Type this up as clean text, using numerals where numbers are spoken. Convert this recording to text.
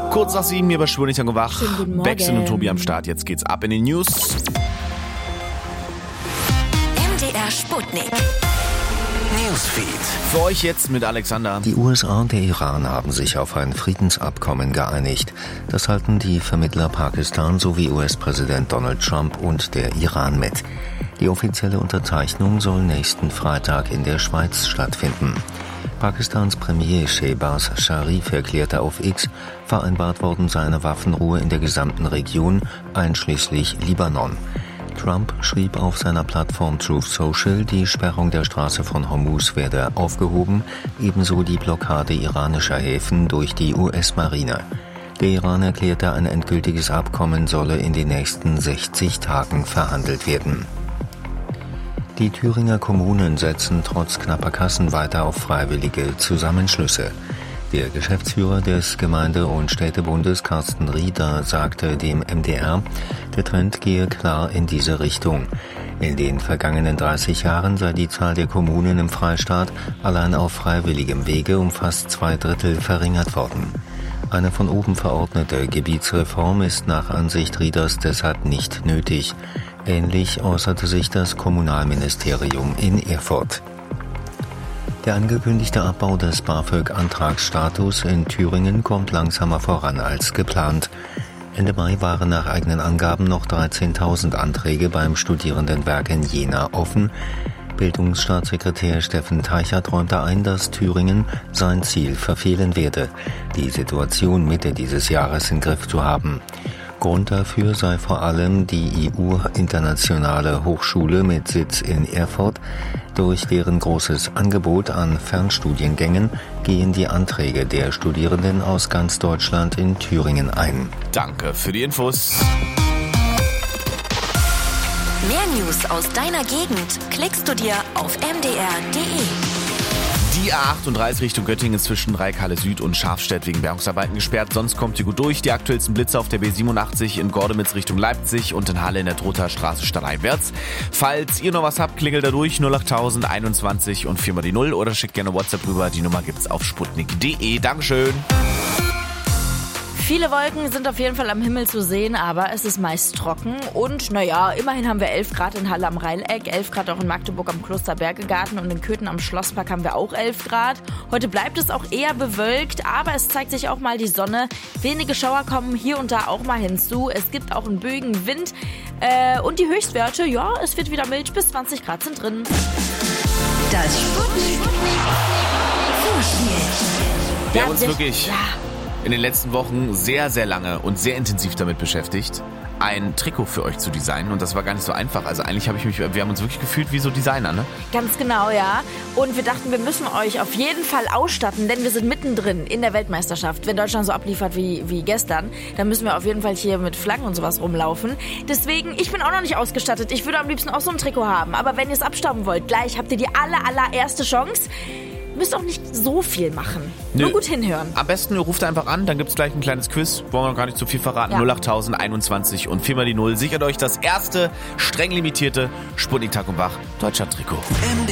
Kurz nach 7 hier bei Sputnik Tag und Wach. Schönen guten Morgen. Bexen und Tobi am Start. Jetzt geht's ab in den News. MDR Sputnik. Newsfeed. Für euch jetzt mit Alexander. Die USA und der Iran haben sich auf ein Friedensabkommen geeinigt. Das halten die Vermittler Pakistan sowie US-Präsident Donald Trump und der Iran mit. Die offizielle Unterzeichnung soll nächsten Freitag in der Schweiz stattfinden. Pakistans Premier Shehbaz Sharif erklärte auf X, vereinbart worden sei eine Waffenruhe in der gesamten Region, einschließlich Libanon. Trump schrieb auf seiner Plattform Truth Social, die Sperrung der Straße von Hormuz werde aufgehoben, ebenso die Blockade iranischer Häfen durch die US-Marine. Der Iran erklärte, ein endgültiges Abkommen solle in den nächsten 60 Tagen verhandelt werden. Die Thüringer Kommunen setzen trotz knapper Kassen weiter auf freiwillige Zusammenschlüsse. Der Geschäftsführer des Gemeinde- und Städtebundes Carsten Rieder sagte dem MDR, der Trend gehe klar in diese Richtung. In den vergangenen 30 Jahren sei die Zahl der Kommunen im Freistaat allein auf freiwilligem Wege um fast 2/3 verringert worden. Eine von oben verordnete Gebietsreform ist nach Ansicht Rieders deshalb nicht nötig. Ähnlich äußerte sich das Kommunalministerium in Erfurt. Der angekündigte Abbau des BAföG-Antragsstatus in Thüringen kommt langsamer voran als geplant. Ende Mai waren nach eigenen Angaben noch 13.000 Anträge beim Studierendenwerk in Jena offen. Bildungsstaatssekretär Steffen Teichert räumte ein, dass Thüringen sein Ziel verfehlen werde, die Situation Mitte dieses Jahres in Griff zu haben. Grund dafür sei vor allem die EU-Internationale Hochschule mit Sitz in Erfurt. Durch deren großes Angebot an Fernstudiengängen gehen die Anträge der Studierenden aus ganz Deutschland in Thüringen ein. Danke für die Infos. Mehr News aus deiner Gegend klickst du dir auf mdr.de. Die A38 Richtung Göttingen zwischen Reikhalle Süd und Schafstedt wegen Bergungsarbeiten gesperrt. Sonst kommt ihr gut durch. Die aktuellsten Blitze auf der B87 in Gordemitz Richtung Leipzig und in Halle in der Trothaer Straße stadteinwärts. Falls ihr noch was habt, klingelt da durch 08000 21 und 4 mal die 0 oder schickt gerne WhatsApp rüber. Die Nummer gibt's auf sputnik.de. Dankeschön. Viele Wolken sind auf jeden Fall am Himmel zu sehen, aber es ist meist trocken. Und naja, immerhin haben wir 11 Grad in Halle am Rheineck, 11 Grad auch in Magdeburg am Klosterbergegarten und in Köthen am Schlosspark haben wir auch 11 Grad. Heute bleibt es auch eher bewölkt, aber es zeigt sich auch mal die Sonne. Wenige Schauer kommen hier und da auch mal hinzu. Es gibt auch einen böigen Wind und die Höchstwerte, ja, es wird wieder mild, bis 20 Grad sind drin. Das Sputnik. Wir haben uns wirklich in den letzten Wochen sehr, sehr lange und sehr intensiv damit beschäftigt, ein Trikot für euch zu designen. Und das war gar nicht so einfach. Also eigentlich wir haben uns wirklich gefühlt wie so Designer, ne? Ganz genau, ja. Und wir dachten, wir müssen euch auf jeden Fall ausstatten, denn wir sind mittendrin in der Weltmeisterschaft. Wenn Deutschland so abliefert wie gestern, dann müssen wir auf jeden Fall hier mit Flaggen und sowas rumlaufen. Deswegen, ich bin auch noch nicht ausgestattet. Ich würde am liebsten auch so ein Trikot haben. Aber wenn ihr es abstauben wollt, gleich habt ihr die allererste Chance. Müsst auch nicht so viel machen. Nur gut hinhören. Am besten ihr ruft einfach an, dann gibt's gleich ein kleines Quiz. Wollen wir noch gar nicht zu viel verraten. Ja. 08000 21 und 4 mal die 0. Sichert euch das erste streng limitierte Sputnik Tag und Wach Deutschland Trikot.